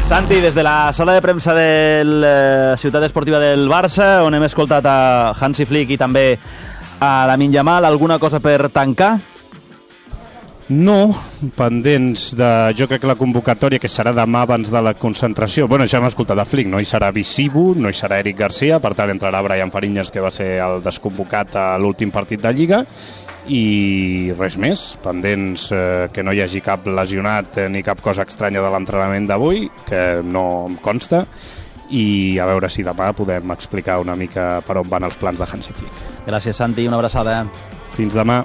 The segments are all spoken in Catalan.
Santi, des de la sala de premsa de la Ciutat Esportiva del Barça, on hem escoltat a Hansi Flick i també a Lamine Yamal, alguna cosa per tancar? No, pendents de... Jo crec que la convocatòria, que serà demà abans de la concentració, bueno, ja hem escoltat a Flick, no hi serà Visibu, no hi serà Eric Garcia, per tant entrarà Brian Fariñas, que va ser el desconvocat a l'últim partit de Lliga, i res més, pendents que no hi hagi cap lesionat ni cap cosa estranya de l'entrenament d'avui, que no em consta, i a veure si demà podem explicar una mica per on van els plans de Hansi Flick. Gràcies, Santi, una abraçada. Fins demà.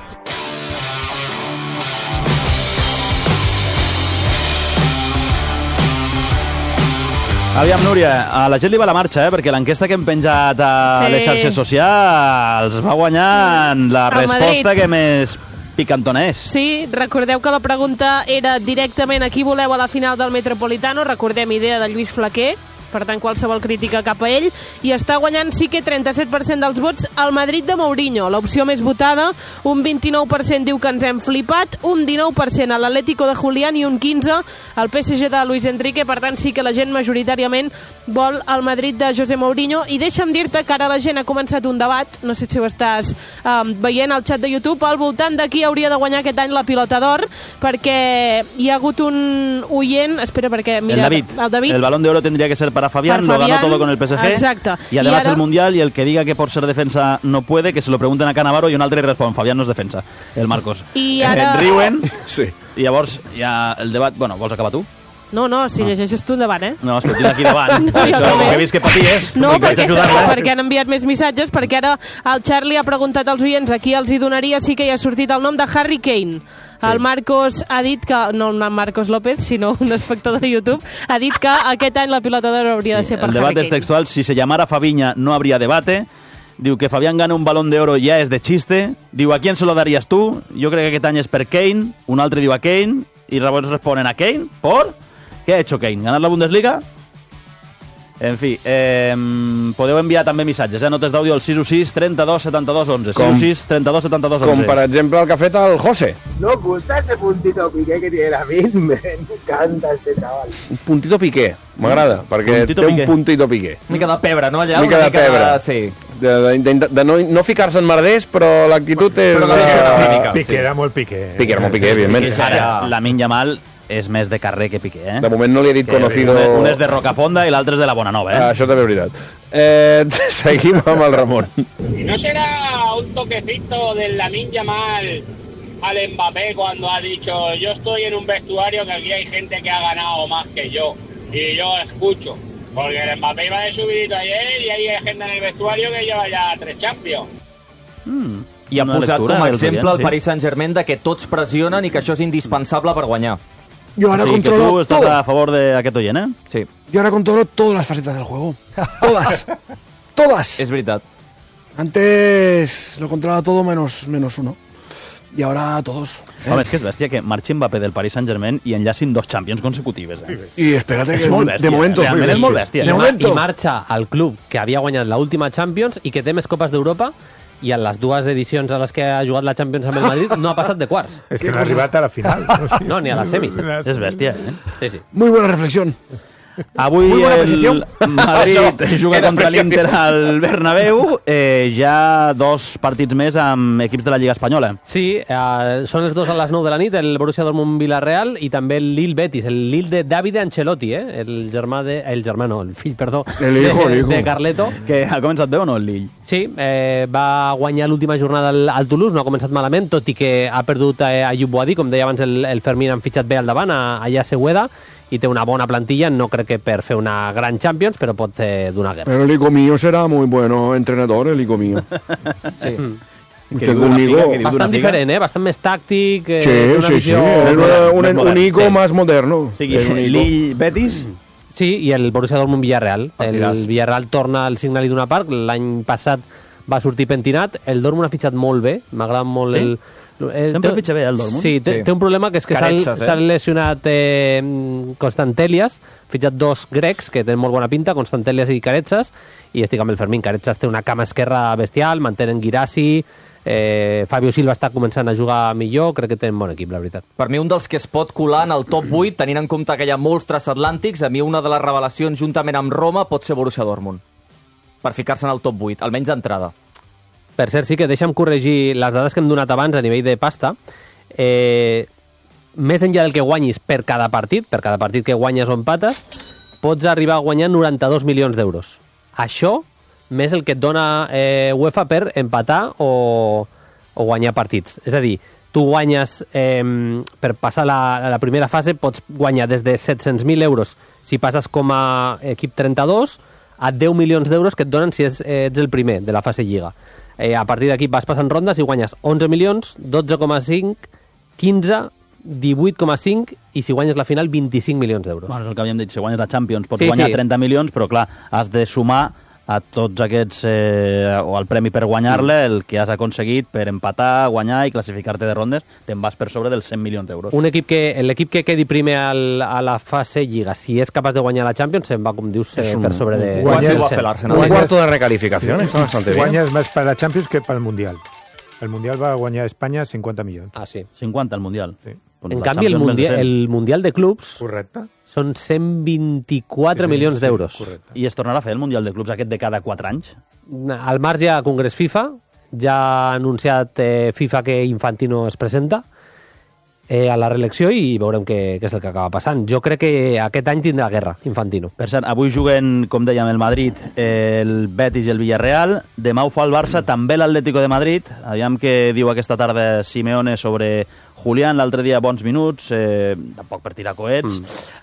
Aviam, Núria, a la gent li va la marxa, perquè l'enquesta que hem penjat a les xarxes socials va guanyar la resposta que més picantona és. Sí, recordeu que la pregunta era directament a qui voleu a la final del Metropolitano, recordem, idea de Lluís Flaquer, per tant qualsevol crítica cap a ell, i està guanyant sí que 37% dels vots al Madrid de Mourinho, l'opció més votada. Un 29% diu que ens hem flipat, un 19% a l'Atlético de Julián i un 15% al PSG de Luis Enrique. Per tant sí que la gent majoritàriament vol el Madrid de José Mourinho, i deixa'm dir-te que ara la gent ha començat un debat, no sé si ho estàs veient al xat de YouTube, al voltant de qui hauria de guanyar aquest any la Pilota d'Or, perquè hi ha hagut un oient, espera, perquè mira, el David, el Balón de Oro tendría que ser para Fabián, lo ganó todo con el PSG. Exacto. Y además el Mundial, y el que diga que por ser defensa no puede, que se lo pregunten a Cannavaro, y un altre respon, Fabián no és defensa, el Marcos. I ara... Riuen, sí. I llavors hi ha el debat... Bueno, vols acabar tu? No, si llegeixes tu endavant, eh? No, és que tinc aquí davant. No, això, que he vist que paties. No, perquè han enviat més missatges, perquè ara el Charlie ha preguntat als oients a qui els hi donaria, sí que hi ha sortit el nom de Harry Kane. Sí. El Marcos ha dit que, no el Marcos López, sinó un espectador de YouTube, ha dit que aquest any la Pilota d'Or hauria de ser per Harry Kane. El debat és textual, si se llamara Fabiña no habría debate. Diu que Fabián gana un Balón de Oro ya es de chiste. Diu, ¿a quién se lo darías tú? Jo crec que aquest any és per Kane. Un altre diu a Kane. I llavors responen a Kane. ¿Por? ¿Qué ha hecho Kane? ¿Ganar la Bundesliga? En fi, podeu enviar també missatges, notes d'àudio al 616 32 72 11. 616 32 72 11. Com per exemple el que ha fet el José. ¿No os gusta ese puntito piqué que tiene David? Me encanta este chaval. Un puntito piqué, m'agrada, perquè té un puntito piqué. Una mica de pebre, no? Allà, una mica de pebre. Sí. De no ficar-se en merders, però l'actitud és... Piqué era molt piqué. Piqué era molt piqué, evidentment. Ara, Lamine Yamal és més de carrer que Piqué, eh? De moment no li he dit conocido... Un és de Rocafonda i l'altre és de la Bonanova, eh? Això també és veritat. Seguim amb el Ramon. ¿Y no será un toquecito del Lamine Yamal al Mbappé cuando ha dicho yo estoy en un vestuario que aquí hay gente que ha ganado más que yo y yo escucho? Porque el Mbappé iba de subidito ayer y hay gente en el vestuario que lleva ya 3 Champions. I ha posat com a exemple el Paris Saint-Germain de que tots pressionen i que això és indispensable per guanyar. Yo ahora controlo que tú estás todo. A favor de aquest oient, eh? Sí. Yo ahora controlo todas las facetas del juego. Todas. Todas. És veritat. Antes lo controlaba todo menos uno. Y ahora todos. Home, és que és bèstia que marxi Mbappé del Paris Saint-Germain i enllacin 2 Champions consecutives. Y espérate que bèstia, de momento és molt bèstia. I marxa al club que havia guanyat l'última Champions i que té més copes d'Europa, i en les 2 edicions a les que ha jugat la Champions amb el Madrid no ha passat de quarts. És que no ha arribat a la final. No, ni a les semis. És bèstia, eh? Sí, sí. Muy buena reflexión. Avui el Madrid juga contra l'Inter al Bernabéu, ja 2 partits més amb equips de la Lliga Espanyola. Sí, són els 2 a les 9 de la nit, el Borussia Dortmund-Villarreal i també el Lille Betis, el Lille de Davide Ancelotti, el fill, perdó, de Carleto. Que ha començat bé o no el Lille? Sí, va guanyar l'última jornada al Toulouse, no ha començat malament, tot i que ha perdut a Ayub Boadi, com deia abans el Fermín, han fitxat bé al davant, a Yasegueda, i té una bona plantilla, no crec que per fer una gran Champions, però pot donar guerra. Pero el hijo mío será muy bueno entrenador, el hijo mío. Sí. Tengo un hijo bastant diferent, bastant més tàctic. Sí. Un hijo más moderno. El Lille Betis? Sí, i el Borussia Dortmund Villarreal. El Villarreal torna al Signal Iduna Park, l'any passat va sortir pentinat, el Dortmund ha fitxat molt bé, m'agrada molt el... Sempre fitxa bé el Dortmund. Sí, té un problema que és que s'ha lesionat Constantelias, fitxat 2 grecs que tenen molt bona pinta, Constantelias i Caretzas, i estic amb el Fermín. Caretzas té una cama esquerra bestial, mantenen Guirassi, Fabio Silva està començant a jugar millor, crec que tenen bon equip, la veritat. Per mi un dels que es pot colar en el top 8, tenint en compte que hi ha molts transatlàntics, a mi una de les revelacions juntament amb Roma pot ser Borussia Dortmund, per ficar-se en el top 8, almenys d'entrada. Per cert, sí que deixa'm corregir les dades que hem donat abans a nivell de pasta. Més enllà del que guanyis per cada partit que guanyes o empates, pots arribar a guanyar 92 milions d'euros. Això més el que et dona UEFA per empatar o guanyar partits. És a dir, tu guanyes, per passar la primera fase, pots guanyar des de 700.000 euros si passes com a equip 32 a 10 milions d'euros que et donen si ets el primer de la fase Lliga. A partir d'aquí vas passant rondes i guanyes 11 milions, 12,5, 15, 18,5 i si guanyes la final 25 milions d'euros. Bueno, és el que havíem dit, si guanyes la Champions pots guanyar 30 milions, però clar, has de sumar a tots aquests, o al premi per guanyar-le, el que has aconseguit per empatar, guanyar i classificar-te de rondes, te'n vas per sobre dels 100 milions d'euros. L'equip que quedi primer a la fase Lliga, si és capaç de guanyar la Champions, se'n va, com dius, per sobre de... Un cuarto de recalificación, está bastante bien. Guanyes més per la Champions que pel Mundial. El Mundial va guanyar a Espanya 50 milions. Ah, sí. 50 el Mundial. Sí. Bueno, en canvi, el Mundial de Clubs... Correcte. Són 124 milions d'euros. Correcte. I es tornarà a fer el Mundial de Clubs aquest de cada 4 anys? Al marge a Congrés FIFA, ja ha anunciat FIFA que Infantino es presenta a la reelecció i veurem què és el que acaba passant. Jo crec que aquest any tindrà guerra, Infantino. Per cert, avui juguen, com dèiem, el Madrid, el Betis i el Villarreal. Demà ho fa el Barça, també l'Atlético de Madrid. Aviam què diu aquesta tarda Simeone sobre Julián. L'altre dia bons minuts, tampoc per tirar coets.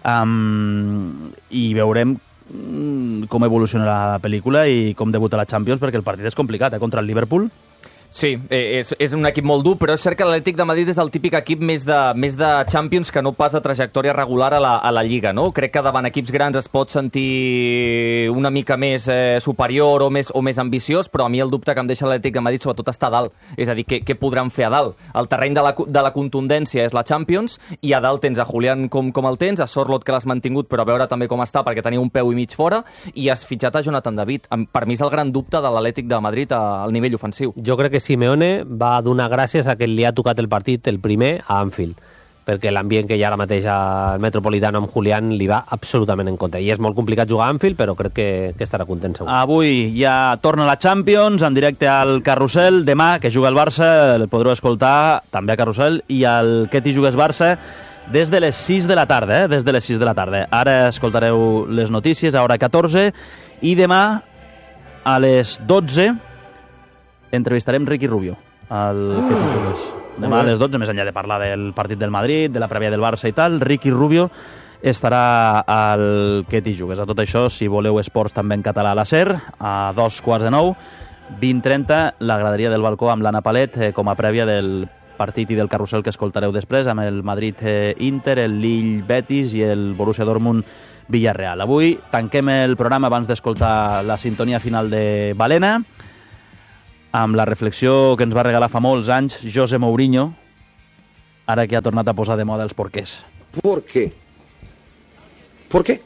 I veurem com evoluciona la pel·lícula i com debuta la Champions, perquè el partit és complicat, contra el Liverpool. Sí, és un equip molt dur, però és cert que l'Atlètic de Madrid és el típic equip més de Champions que no pas de trajectòria regular a la Lliga, no? Crec que davant equips grans es pot sentir una mica més superior o més ambiciós, però a mi el dubte que em deixa l'Atlètic de Madrid sobretot està a dalt. És a dir, què podran fer a dalt? El terreny de la contundència és la Champions i a dalt tens a Julián com el tens, a Sorloth que l'has mantingut però a veure també com està perquè tenia un peu i mig fora i has fitxat a Jonathan David. Per mi és el gran dubte de l'Atlètic de Madrid al nivell ofensiu. Jo crec que Simeone va donar gràcies a que li ha tocat el partit el primer a Anfield, perquè l'ambient que hi ha ara mateix al Metropolitano amb Julián li va absolutament en contra. I és molt complicat jugar a Anfield, però crec que estarà content segur. Avui ja torna la Champions, en directe al Carrusel. Demà, que juga el Barça, el podreu escoltar també a Carrusel, i al Que t'hi jugues Barça, des de les 6 de la tarda, des de les 6 de la tarda. Ara escoltareu les notícies, a hora 14, i demà, a les 12, entrevistarem Ricky Rubio, al Que t'hi jugues. Demà a les 12, més enllà de parlar del partit del Madrid, de la prèvia del Barça i tal, Ricky Rubio estarà al Que t'hi jugues. A tot això, si voleu esports també en català a la SER, a 2:15, 20:30, la graderia del balcó amb l'Anna Palet com a prèvia del partit i del carrusel que escoltareu després, amb el Madrid-Inter, el Lille-Betis i el Borussia Dortmund-Villarreal. Avui tanquem el programa abans d'escoltar la sintonia final de Balena, amb la reflexió que ens va regalar fa molts anys José Mourinho, ara que ha tornat a posar de moda els porquès. ¿Por qué? ¿Por qué?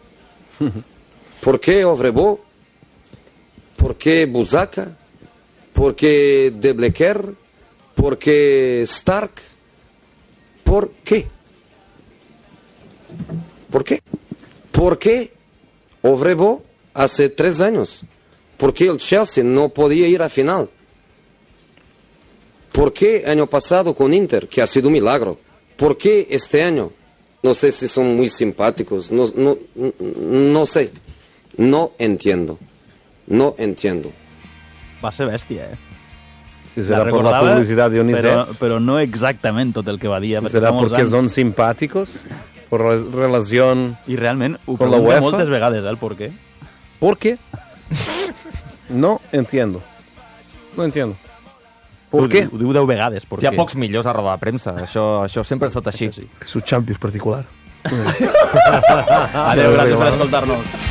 ¿Por qué Ovrebo? ¿Por qué Buzaca? ¿Por qué De Blecker? ¿Por qué Stark? ¿Por qué? ¿Por qué? ¿Por qué Ovrebo hace 3 años? ¿Por qué el Chelsea no podía ir a final? ¿Por qué año pasado con Inter, que ha sido un milagro? ¿Por qué este año? No sé si son muy simpáticos, no sé. No entiendo. No entiendo. Va ser bèstia, Si serà per la publicitat, Dionisé. Però no exactament tot el que va dir. Serà perquè són simpàticos? Per relació I realment ho con la pregunta UEFA? moltes vegades, el por qué. ¿Por qué? No entiendo. No entiendo. ¿Por qué? Ho diu 10 vegades. Hi ha pocs millors a roda de premsa. Això sempre ha estat així. Su Champions particular. Adéu, gràcies per escoltar-nos.